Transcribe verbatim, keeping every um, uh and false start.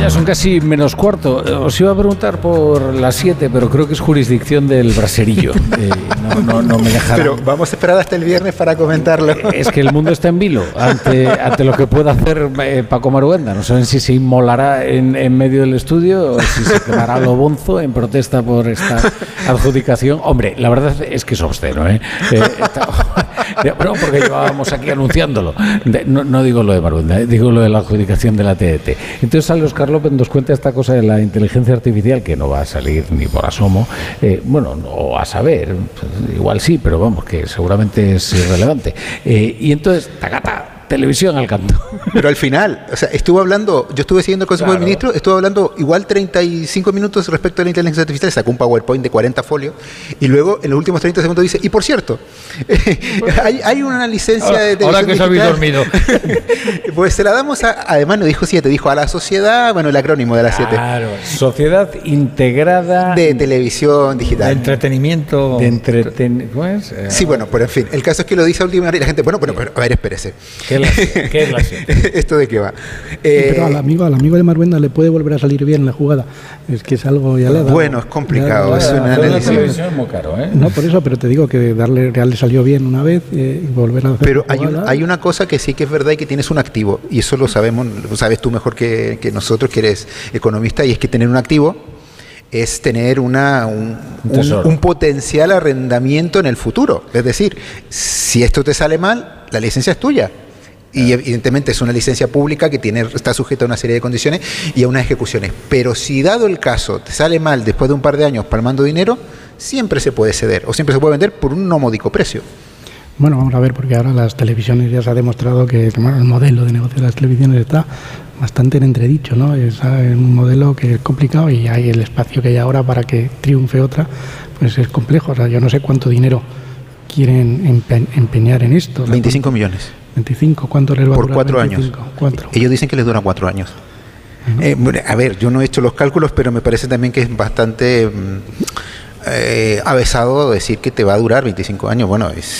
ya son casi menos cuarto. Os iba a preguntar por las siete, pero creo que es jurisdicción del braserillo. Eh, no, no, no me dejarán. Pero vamos a esperar hasta el viernes para comentarlo. Es que el mundo está en vilo ante, ante lo que pueda hacer eh, Paco Maruenda. No saben si se inmolará en, en medio del estudio o si se quedará lo bonzo en protesta por esta adjudicación. Hombre, la verdad es que es obsceno, ¿eh? eh está, bueno, porque llevábamos aquí anunciándolo. De, no, no digo lo de Maruenda, eh, digo lo de la adjudicación de la T D T. Entonces sale Óscar López, nos cuenta esta cosa de la inteligencia artificial que no va a salir ni por asomo. Eh, bueno, no a saber, pues, igual sí, pero vamos, que seguramente es irrelevante. Eh, y entonces, tacata, televisión al canto. Pero al final, o sea, estuvo hablando, yo estuve siguiendo el Consejo Claro. de Ministros, estuvo hablando igual treinta y cinco minutos respecto a la inteligencia artificial, sacó un PowerPoint de cuarenta folios y luego en los últimos treinta segundos dice, y por cierto, hay, hay una licencia Ahora, de televisión ahora que os habéis digital, dormido. pues se la damos a, además no dijo siete, dijo a la sociedad, bueno, el acrónimo de la siete, Claro, Sociedad Integrada de Televisión De Digital. entretenimiento. de entretenimiento. ¿Cómo es? Eh, Sí, bueno, pero en fin, el caso es que lo dice a última hora y la gente, bueno, bueno, pero, a ver, espérese. ¿Qué es la, qué es la siete? ¿Esto de qué va? Sí, Eh, pero al amigo, al amigo de Maruenda le puede volver a salir bien la jugada. Es que es algo ya le da. bueno, es complicado, Ya- es ya- un Hacer la análisis. televisión es muy caro, ¿eh? No, por eso, pero te digo que darle ya le salió bien una vez eh, y volver a hacer Pero la hay, un- jugada. hay una cosa que sí que es verdad y que tienes un activo, y eso lo sabemos, lo sabes tú mejor que, que nosotros, que eres economista, y es que tener un activo es tener una, un, Un un- tesoro. un potencial arrendamiento en el futuro. Es decir, si esto te sale mal, la licencia es tuya. Y evidentemente es una licencia pública que tiene, está sujeta a una serie de condiciones y a unas ejecuciones. Pero si dado el caso te sale mal después de un par de años palmando dinero, siempre se puede ceder o siempre se puede vender por un no módico precio. Bueno, vamos a ver, porque ahora las televisiones ya se ha demostrado que bueno, el modelo de negocio de las televisiones está bastante en entredicho, ¿no? Es eh, un modelo que es complicado y hay el espacio que hay ahora para que triunfe otra, pues es complejo. O sea, yo no sé cuánto dinero quieren empe- empeñar en esto. O sea, veinticinco millones. veinticinco, ¿cuánto les va a Por durar? cuatro años. veinticinco? Cuatro. Ellos dicen que les dura cuatro años. Eh, bueno, a ver, yo no he hecho los cálculos, pero me parece también que es bastante mm, eh, avesado decir que te va a durar veinticinco años. Bueno, es,